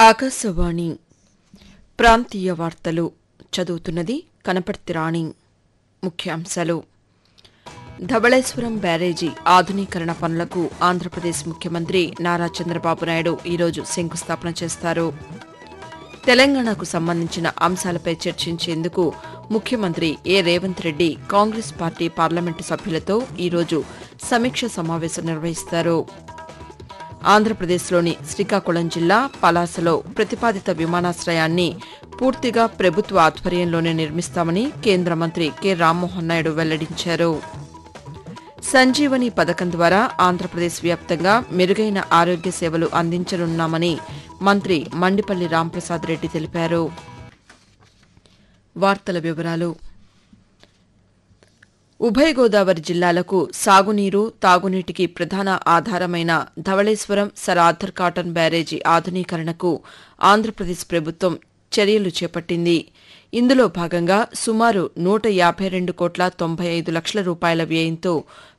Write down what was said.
ఆకాశవాణి ప్రాంతీయ వార్తలు చదువుతున్నది కనపర్తి రాణి. ముఖ్యాంశాలు: ధవళేశ్వరం బ్యారేజీ ఆధునీకరణ పనులకు ఆంధ్రప్రదేశ్ ముఖ్యమంత్రి నారా చంద్రబాబు నాయుడు ఈరోజు శంకుస్థాపన చేస్తారు. తెలంగాణకు సంబంధించిన అంశాలపై చర్చించేందుకు ముఖ్యమంత్రి రేవంత్ రెడ్డి కాంగ్రెస్ పార్టీ పార్లమెంటు సభ్యులతో ఈరోజు సమీక్ష సమావేశం నిర్వహిస్తారు. ఆంధ్రప్రదేశ్లోని శ్రీకాకుళం జిల్లా పలాసలో ప్రతిపాదిత విమానాశ్రయాన్ని పూర్తిగా ప్రభుత్వ ఆధ్వర్యంలోనే నిర్మిస్తామని కేంద్ర మంత్రి రామ్మోహన్ నాయుడు వెల్లడించారు. సంజీవని పథకం ద్వారా ఆంధ్రప్రదేశ్ వ్యాప్తంగా మెరుగైన ఆరోగ్య సేవలు అందించనున్నామని మంత్రి మండిపల్లి రాంప్రసాద్ రెడ్డి తెలిపారు. వార్తల వివరాలు: ఉభయ గోదావరి జిల్లాలకు సాగునీరు, తాగునీటికి ప్రధాన ఆధారమైన Dhavaleswaram sir Arthur Cotton barrage ఆధునీకరణకు Andhra Pradesh ప్రభుత్వం చర్యలు చేపట్టింది. ఇందులో భాగంగా సుమారు 152,95,00,00,000 రూపాయల వ్యయంతో